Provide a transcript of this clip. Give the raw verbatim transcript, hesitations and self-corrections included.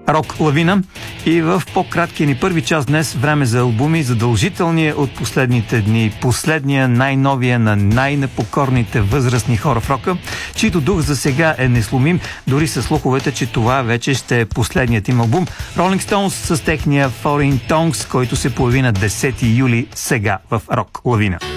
Рок Лавина. И в по-краткия ни първи час днес време за албуми, задължителния от последните дни, последния, най-новия на най-непокорните възрастни хора в рока, чийто дух за сега е несломим, дори с слуховете, че това вече ще е последният им албум. Rolling Stones с техния Foreign Tongues, който се появи на десети юли сега в Рок Лавина.